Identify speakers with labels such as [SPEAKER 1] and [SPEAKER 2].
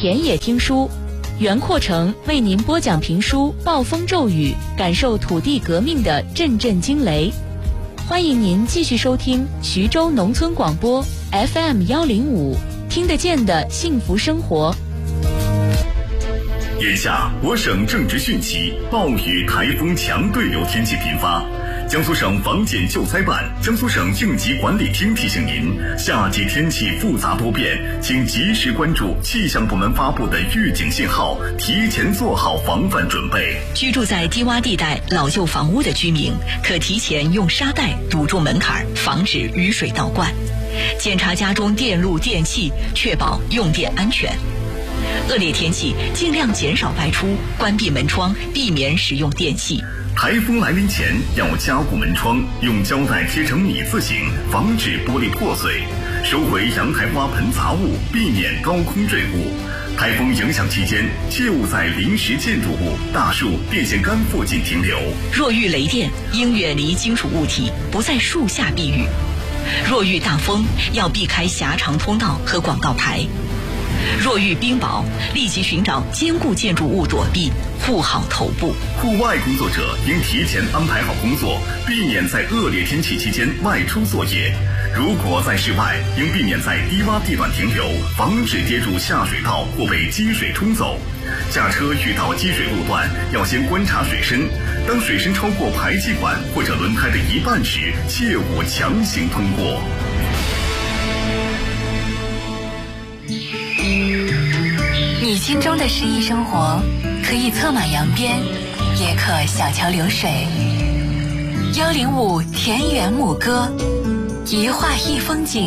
[SPEAKER 1] 田野听书，袁阔成为您播讲评书《暴风骤雨》，感受土地革命的阵阵惊雷。欢迎您继续收听徐州农村广播 FM105，听得见的幸福生活。
[SPEAKER 2] 眼下我省正值汛期，暴雨、台风、强对流天气频发。江苏省防检救灾办、江苏省应急管理厅提醒您，夏季天气复杂多变，请及时关注气象部门发布的预警信号，提前做好防范准备。
[SPEAKER 3] 居住在低洼地带、老旧房屋的居民，可提前用沙袋堵住门槛，防止雨水倒灌。检查家中电路电器，确保用电安全。恶劣天气尽量减少外出，关闭门窗，避免使用电器。
[SPEAKER 2] 台风来临前要加固门窗，用胶带贴成米字形，防止玻璃破碎。收回阳台花盆杂物，避免高空坠物。台风影响期间，切勿在临时建筑物、大树、电线杆附近停留。
[SPEAKER 3] 若遇雷电，应远离金属物体，不在树下避雨。若遇大风，要避开狭长通道和广告牌。若遇冰雹，立即寻找坚固建筑物躲避，护好头部。
[SPEAKER 2] 户外工作者应提前安排好工作，避免在恶劣天气期间外出作业。如果在室外，应避免在低洼地段停留，防止跌入下水道或被积水冲走。驾车遇到积水路段，要先观察水深，当水深超过排气管或者轮胎的一半时，切勿强行通过。
[SPEAKER 4] 你心中的诗意生活，可以策马扬鞭，也可小桥流水。105田园牧歌，一画一风景。